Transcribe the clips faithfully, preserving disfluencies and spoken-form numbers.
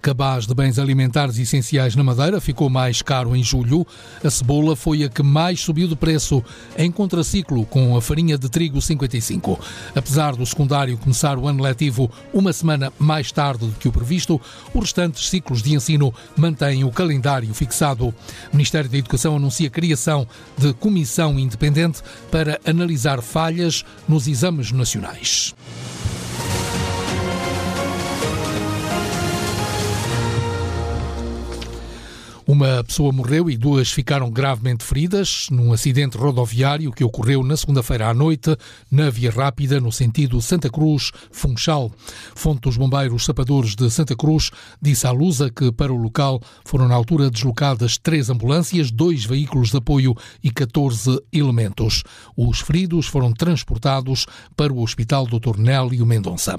cabaz de bens alimentares essenciais na Madeira ficou mais caro em julho. A cebola foi a que mais subiu de preço, em contraciclo com a farinha de trigo cinquenta e cinco. Apesar do secundário começar o ano letivo uma semana mais tarde do que o previsto, os restantes ciclos de ensino mantêm o calendário fixado. O Ministério da Educação anuncia a criação de comissão independente para analisar falhas nos exames nacionais. Uma pessoa morreu e duas ficaram gravemente feridas num acidente rodoviário que ocorreu na segunda-feira à noite na Via Rápida, no sentido Santa Cruz-Funchal. Fonte dos bombeiros sapadores de Santa Cruz disse à Lusa que para o local foram na altura deslocadas três ambulâncias, dois veículos de apoio e catorze elementos. Os feridos foram transportados para o Hospital doutor Nélio Mendonça.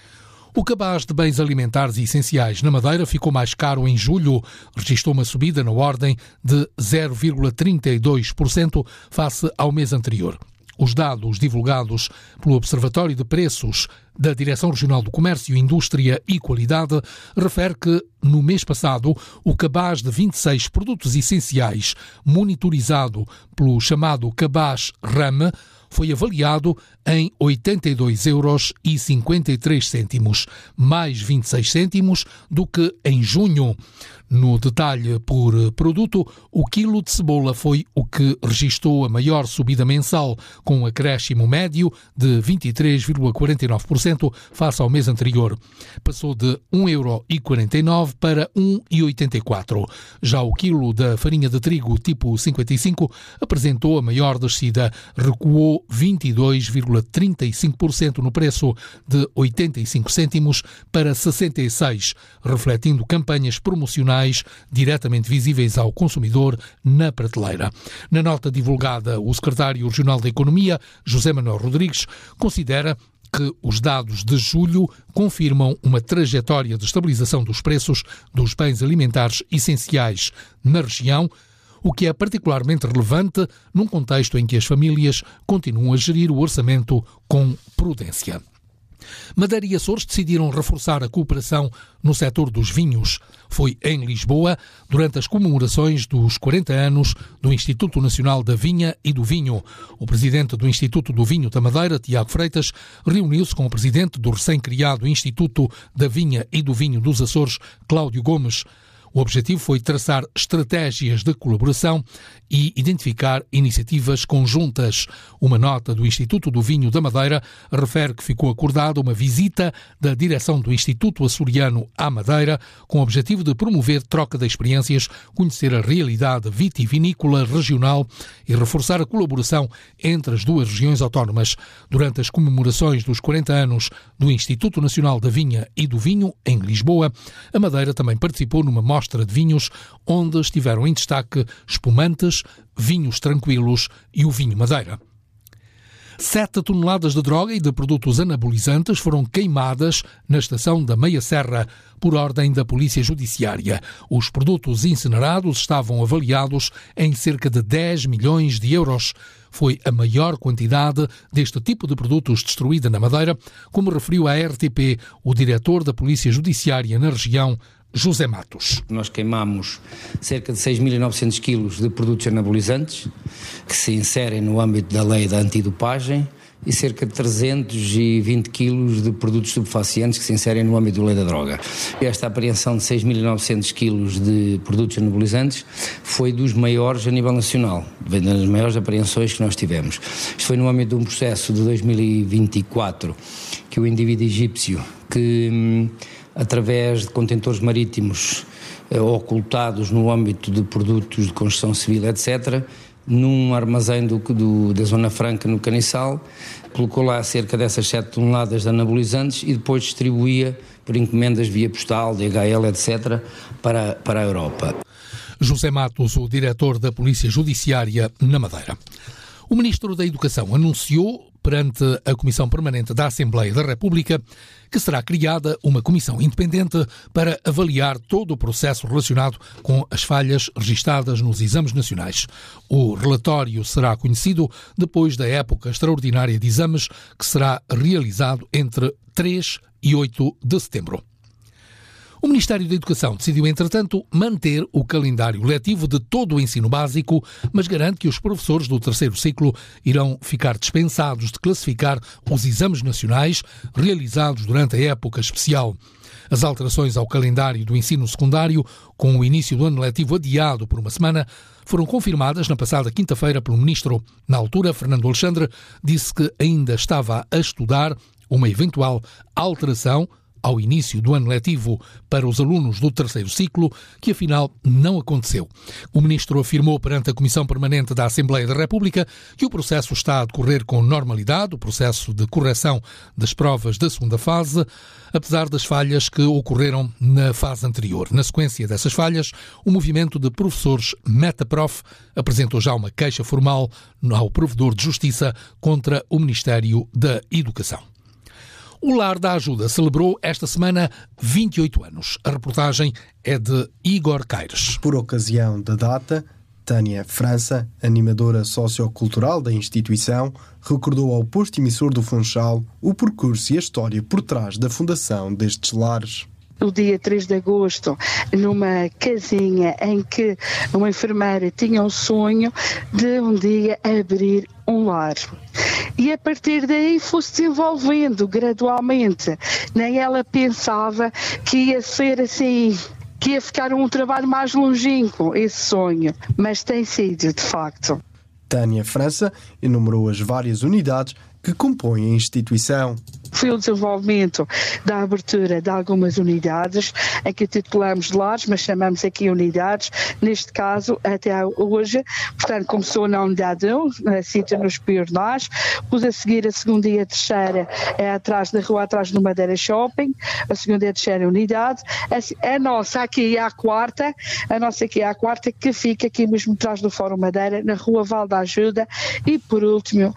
O cabaz de bens alimentares essenciais na Madeira ficou mais caro em julho. Registrou uma subida na ordem de zero vírgula trinta e dois por cento face ao mês anterior. Os dados divulgados pelo Observatório de Preços da Direção Regional do Comércio, Indústria e Qualidade refere que, no mês passado, o cabaz de vinte e seis produtos essenciais monitorizado pelo chamado cabaz RAM foi avaliado em oitenta e dois euros e cinquenta e três cêntimos, mais vinte e seis cêntimos do que em junho. No detalhe por produto, o quilo de cebola foi o que registrou a maior subida mensal, com um acréscimo médio de vinte e três vírgula quarenta e nove por cento face ao mês anterior. Passou de um euro e quarenta e nove para um euro e oitenta e quatro. Já o quilo da farinha de trigo tipo cinquenta e cinco apresentou a maior descida, recuou vinte e dois vírgula trinta e cinco por cento no preço, de oitenta e cinco cêntimos para sessenta e seis, refletindo campanhas promocionais diretamente visíveis ao consumidor na prateleira. Na nota divulgada, o secretário regional da Economia, José Manuel Rodrigues, considera que os dados de julho confirmam uma trajetória de estabilização dos preços dos bens alimentares essenciais na região, o que é particularmente relevante num contexto em que as famílias continuam a gerir o orçamento com prudência. Madeira e Açores decidiram reforçar a cooperação no setor dos vinhos. Foi em Lisboa, durante as comemorações dos quarenta anos do Instituto Nacional da Vinha e do Vinho. O presidente do Instituto do Vinho da Madeira, Tiago Freitas, reuniu-se com o presidente do recém-criado Instituto da Vinha e do Vinho dos Açores, Cláudio Gomes. O objetivo foi traçar estratégias de colaboração e identificar iniciativas conjuntas. Uma nota do Instituto do Vinho da Madeira refere que ficou acordada uma visita da direção do Instituto Açoriano à Madeira com o objetivo de promover troca de experiências, conhecer a realidade vitivinícola regional e reforçar a colaboração entre as duas regiões autónomas. Durante as comemorações dos quarenta anos do Instituto Nacional da Vinha e do Vinho, em Lisboa, a Madeira também participou numa mostra de vinhos, onde estiveram em destaque espumantes, vinhos tranquilos e o vinho Madeira. Sete toneladas de droga e de produtos anabolizantes foram queimadas na estação da Meia Serra por ordem da Polícia Judiciária. Os produtos incinerados estavam avaliados em cerca de dez milhões de euros. Foi a maior quantidade deste tipo de produtos destruída na Madeira, como referiu à R T P o diretor da Polícia Judiciária na região, José Matos. Nós queimamos cerca de seis mil e novecentos quilos de produtos anabolizantes que se inserem no âmbito da lei da antidopagem e cerca de trezentos e vinte quilos de produtos estupefacientes que se inserem no âmbito da lei da droga. Esta apreensão de seis mil e novecentos quilos de produtos anabolizantes foi dos maiores a nível nacional, das maiores apreensões que nós tivemos. Isto foi no âmbito de um processo de dois mil e vinte e quatro que o indivíduo egípcio que, através de contentores marítimos eh, ocultados no âmbito de produtos de construção civil, etcétera, num armazém do, do, da Zona Franca, no Caniçal, colocou lá cerca dessas sete toneladas de anabolizantes e depois distribuía por encomendas via postal, D H L, etcétera, para, para a Europa. José Matos, o diretor da Polícia Judiciária na Madeira. O Ministro da Educação anunciou, perante a Comissão Permanente da Assembleia da República, que será criada uma comissão independente para avaliar todo o processo relacionado com as falhas registadas nos exames nacionais. O relatório será conhecido depois da época extraordinária de exames, que será realizado entre três e oito de setembro. O Ministério da Educação decidiu, entretanto, manter o calendário letivo de todo o ensino básico, mas garante que os professores do terceiro ciclo irão ficar dispensados de classificar os exames nacionais realizados durante a época especial. As alterações ao calendário do ensino secundário, com o início do ano letivo adiado por uma semana, foram confirmadas na passada quinta-feira pelo Ministro. Na altura, Fernando Alexandre disse que ainda estava a estudar uma eventual alteração ao início do ano letivo para os alunos do terceiro ciclo, que afinal não aconteceu. O Ministro afirmou perante a Comissão Permanente da Assembleia da República que o processo está a decorrer com normalidade, o processo de correção das provas da segunda fase, apesar das falhas que ocorreram na fase anterior. Na sequência dessas falhas, o movimento de professores Metaprof apresentou já uma queixa formal ao Provedor de Justiça contra o Ministério da Educação. O Lar da Ajuda celebrou esta semana vinte e oito anos. A reportagem é de Igor Caires. Por ocasião da data, Tânia França, animadora sociocultural da instituição, recordou ao posto emissor do Funchal o percurso e a história por trás da fundação destes lares. O dia três de agosto, numa casinha em que uma enfermeira tinha o sonho de um dia abrir um lar. E a partir daí foi-se desenvolvendo gradualmente. Nem ela pensava que ia ser assim, que ia ficar um trabalho mais longínquo, esse sonho. Mas tem sido, de facto. Tânia França enumerou as várias unidades que compõem a instituição. Foi o desenvolvimento da abertura de algumas unidades, em que titulamos de lares, mas chamamos aqui unidades. Neste caso, até hoje, portanto, começou na unidade um, na Cita nos Pionais, depois a seguir a segunda e a terceira é atrás da rua, atrás do Madeira Shopping, a segunda e a terceira unidade. A, a nossa aqui é a quarta, a nossa aqui é a quarta, que fica aqui mesmo atrás do Fórum Madeira, na rua Val da Ajuda, e por último,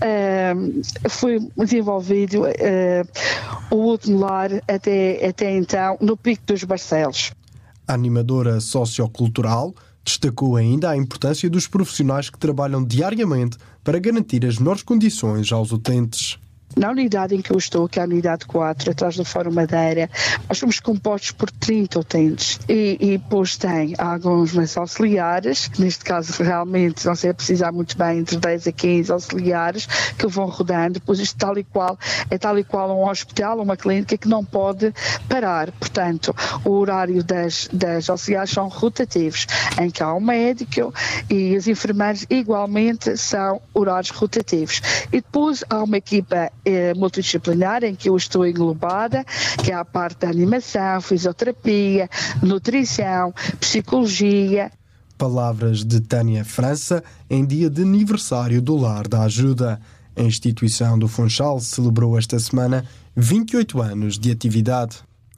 uh, foi desenvolvido uh, o último lar até, até então no Pico dos Barcelos. A animadora sociocultural destacou ainda a importância dos profissionais que trabalham diariamente para garantir as melhores condições aos utentes. Na unidade em que eu estou, que é a unidade quatro, atrás do Fórum Madeira, nós somos compostos por trinta utentes e, e depois tem alguns mais auxiliares, neste caso realmente não sei precisar muito bem, entre dez a quinze auxiliares que vão rodando, depois isto tal e qual, é tal e qual um hospital, uma clínica que não pode parar, portanto o horário das, das auxiliares são rotativos, em que há um médico e os enfermeiros igualmente são horários rotativos. E depois há uma equipa É, multidisciplinar em que eu estou englobada, que é a parte da animação, fisioterapia, nutrição, psicologia. Palavras de Tânia França em dia de aniversário do Lar da Ajuda. A instituição do Funchal celebrou esta semana vinte e oito anos de atividade.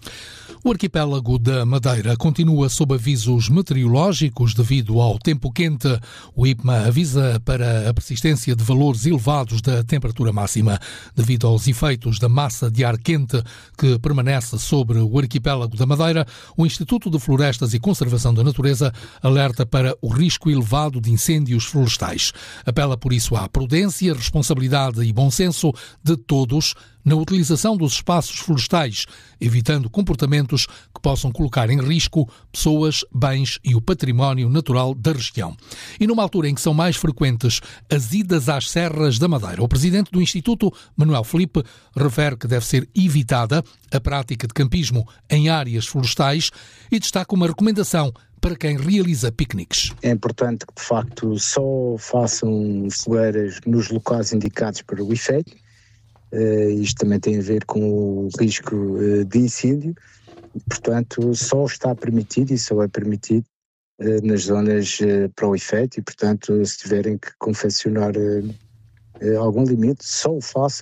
O arquipélago da Madeira continua sob avisos meteorológicos devido ao tempo quente. O I P M A avisa para a persistência de valores elevados da temperatura máxima devido aos efeitos da massa de ar quente que permanece sobre o arquipélago da Madeira. O Instituto de Florestas e Conservação da Natureza alerta para o risco elevado de incêndios florestais. Apela por isso à prudência, responsabilidade e bom senso de todos na utilização dos espaços florestais, evitando comportamentos que possam colocar em risco pessoas, bens e o património natural da região. E numa altura em que são mais frequentes as idas às serras da Madeira, o presidente do Instituto, Manuel Filipe, refere que deve ser evitada a prática de campismo em áreas florestais e destaca uma recomendação para quem realiza piqueniques. É importante que, de facto, só façam fogueiras nos locais indicados para o efeito. Uh, isto também tem a ver com o risco uh, de incêndio, portanto só está permitido e só é permitido uh, nas zonas uh, para o efeito e portanto se tiverem que confeccionar uh, uh, algum limite, só o façam